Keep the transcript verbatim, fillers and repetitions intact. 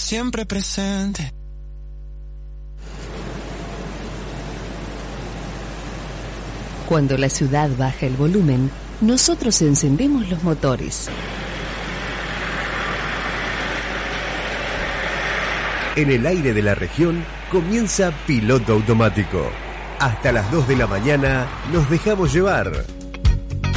siempre presente. Cuando la ciudad baja el volumen, nosotros encendemos los motores. En el aire de la región comienza Piloto Automático. Hasta las dos de la mañana nos dejamos llevar.